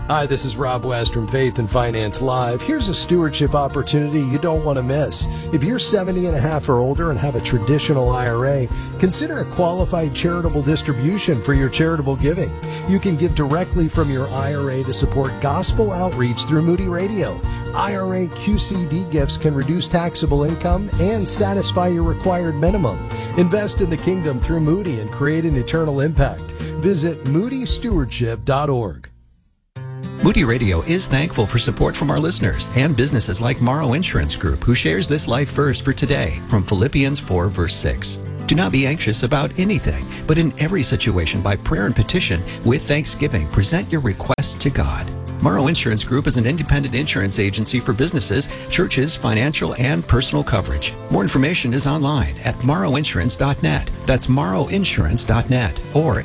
Hi, this is Rob West from Faith and Finance Live. Here's a stewardship opportunity you don't want to miss. If you're 70 and a half or older and have a traditional IRA, consider a qualified charitable distribution for your charitable giving. You can give directly from your IRA to support gospel outreach through Moody Radio. IRA QCD gifts can reduce taxable income and satisfy your required minimum. Invest in the kingdom through Moody and create an eternal impact. Visit moodystewardship.org. Moody Radio is thankful for support from our listeners and businesses like Morrow Insurance Group, who shares this life verse for today from Philippians 4, verse 6. Do not be anxious about anything, but in every situation by prayer and petition with thanksgiving, present your requests to God. Morrow Insurance Group is an independent insurance agency for businesses, churches, financial, and personal coverage. More information is online at morrowinsurance.net. That's morrowinsurance.net or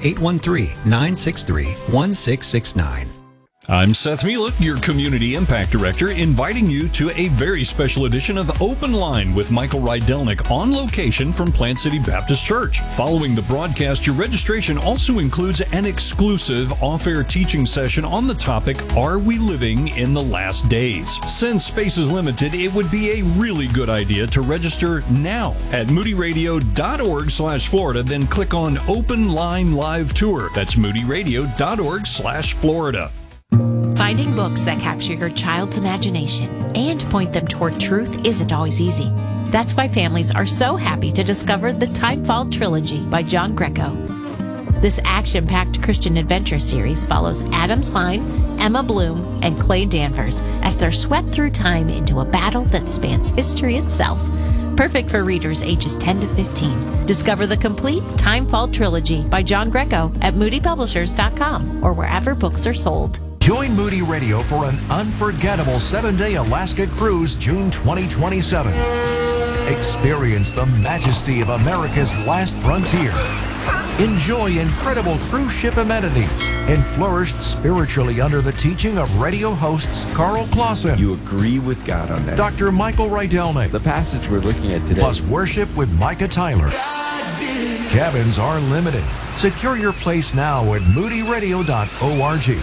813-963-1669. I'm Seth Mielek, your Community Impact Director, inviting you to a very special edition of Open Line with Michael Rydelnik on location from Plant City Baptist Church. Following the broadcast, your registration also includes an exclusive off-air teaching session on the topic, Are We Living in the Last Days? Since space is limited, it would be a really good idea to register now at moodyradio.org/Florida, then click on Open Line Live Tour. That's moodyradio.org/Florida. Finding books that capture your child's imagination and point them toward truth isn't always easy. That's why families are so happy to discover the Timefall Trilogy by John Greco. This action-packed Christian adventure series follows Adam Spine, Emma Bloom, and Clay Danvers as they're swept through time into a battle that spans history itself. Perfect for readers ages 10 to 15. Discover the complete Timefall Trilogy by John Greco at moodypublishers.com or wherever books are sold. Join Moody Radio for an unforgettable 7-day Alaska cruise June 2027. Experience the majesty of America's last frontier. Enjoy incredible cruise ship amenities and flourish spiritually under the teaching of radio hosts Carl Clausen. You agree with God on that. Dr. Michael Rydelnik. The passage we're looking at today. Plus worship with Micah Tyler. Cabins are limited. Secure your place now at moodyradio.org.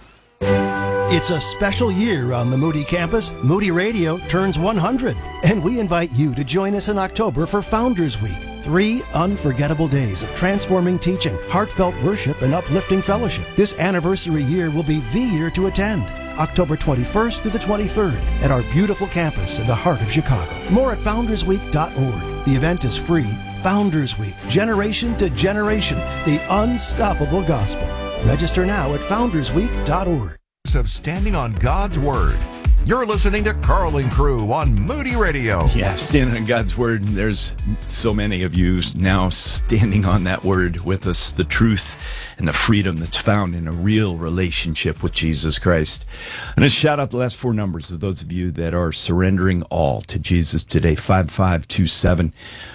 It's a special year on the Moody campus. Moody Radio turns 100, and we invite you to join us in October for Founders Week. 3 unforgettable days of transforming teaching, heartfelt worship, and uplifting fellowship. This anniversary year will be the year to attend. October 21st through the 23rd at our beautiful campus in the heart of Chicago. More at foundersweek.org. The event is free. Founders Week, generation to generation, the unstoppable gospel. Register now at foundersweek.org. Of standing on God's Word. You're listening to Carl and Crew on Moody Radio. Yeah, standing on God's Word. There's so many of you now standing on that Word with us, the truth and the freedom that's found in a real relationship with Jesus Christ. And to shout out the last 4 numbers of those of you that are surrendering all to Jesus today. 5527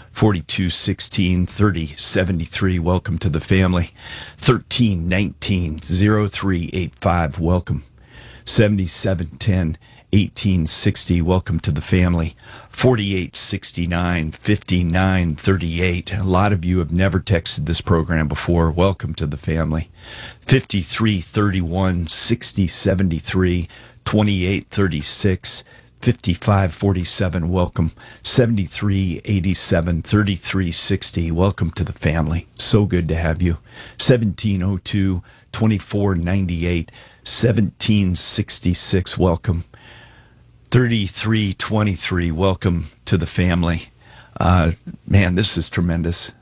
4216 3073. Welcome to the family. 1319 0385. Welcome. 7710 1860. Welcome to the family. 4869 5938. A lot of you have never texted this program before. Welcome to the family. 5331 6073 2836. 5547, welcome. 7387 3360, welcome to the family. So good to have you. 1702 2498 1766, welcome. 3323, welcome to the family. Man, this is tremendous.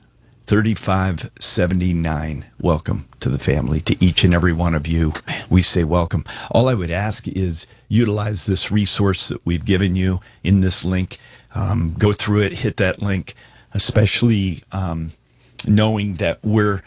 3579, welcome to the family. To each and every one of you, we say welcome. All I would ask is utilize this resource that we've given you in this link. Go through it, hit that link, especially knowing that we're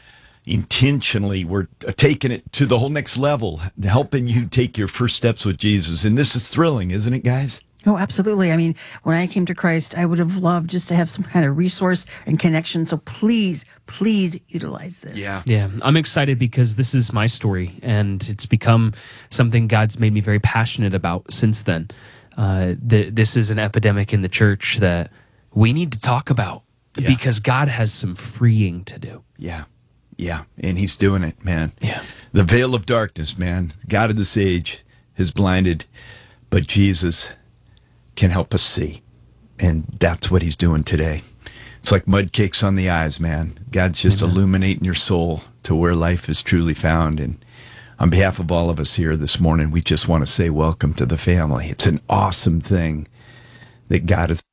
taking it to the whole next level, helping you take your first steps with Jesus. And this is thrilling, isn't it, guys? Oh, absolutely. I mean, when I came to Christ, I would have loved just to have some kind of resource and connection. So please utilize this. Yeah. I'm excited because this is my story, and it's become something God's made me very passionate about since then. This is an epidemic in the church that we need to talk about because God has some freeing to do. Yeah. Yeah, and he's doing it, man. Yeah. The veil of darkness, man. The God of this age has blinded, but Jesus can help us see. And that's what he's doing today. It's like mud cakes on the eyes, man. God's just illuminating your soul to where life is truly found. And on behalf of all of us here this morning, we just want to say welcome to the family. It's an awesome thing that God has.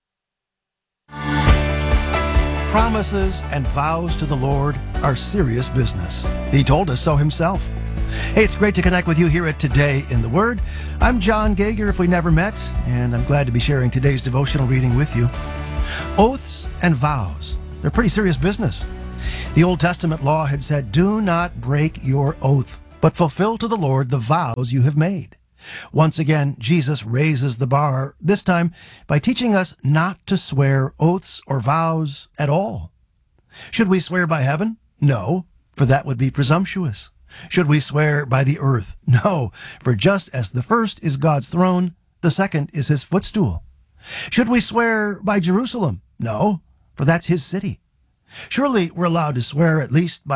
Promises and vows to the Lord are serious business. He told us so himself. Hey, it's great to connect with you here at Today in the Word. I'm John Gager, if we never met, and I'm glad to be sharing today's devotional reading with you. Oaths and vows, they're pretty serious business. The Old Testament law had said, do not break your oath, but fulfill to the Lord the vows you have made. Once again, Jesus raises the bar, this time by teaching us not to swear oaths or vows at all. Should we swear by heaven? No, for that would be presumptuous. Should we swear by the earth? No, for just as the first is God's throne, the second is his footstool. Should we swear by Jerusalem? No, for that's his city. Surely we're allowed to swear at least by